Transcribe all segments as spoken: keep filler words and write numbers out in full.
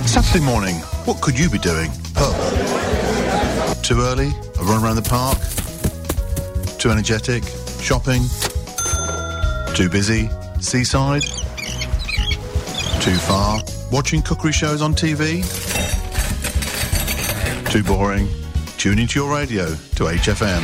Saturday morning, what could you be doing? Pub. Too early? A run around the park? Too energetic? Shopping? Too busy? Seaside? Too far? Watching cookery shows on T V? Too boring? Tune into your radio to H F M.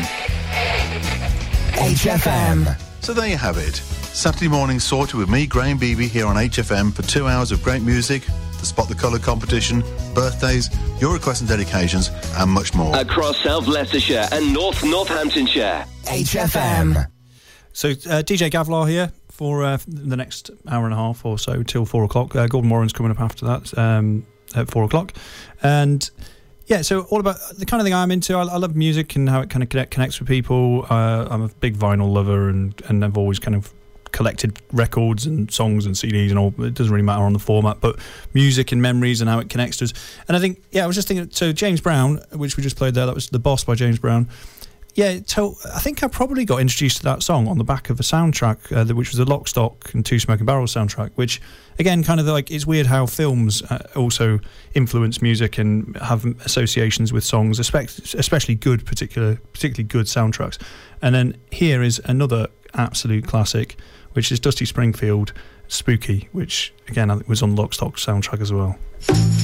H F M. So there you have it. Saturday morning sorted with me, Graham Beebe, here on H F M for two hours of great music, the Spot the Colour competition, birthdays, your requests and dedications, and much more. Across South Leicestershire and North Northamptonshire. H F M. So uh, D J Gavlar here for uh, the next hour and a half or so till four o'clock. Uh, Gordon Warren's coming up after that um, at four o'clock. And yeah, so all about the kind of thing I'm into. I, I love music and how it kind of connect, connects with people. Uh, I'm a big vinyl lover, and, and I've always kind of collected records and songs and C Ds and all. It doesn't really matter on the format, but music and memories and how it connects to us. And I think, yeah, I was just thinking, so James Brown, which we just played there, that was The Boss by James Brown. Yeah, so I think I probably got introduced to that song on the back of a soundtrack, uh, which was the Lock, Stock and Two Smoking Barrels soundtrack, which, again, kind of like, it's weird how films uh, also influence music and have associations with songs, especially good, particular, particularly good soundtracks. And then here is another absolute classic, which is Dusty Springfield, Spooky, which, again, I think was on the Lock, Stock soundtrack as well.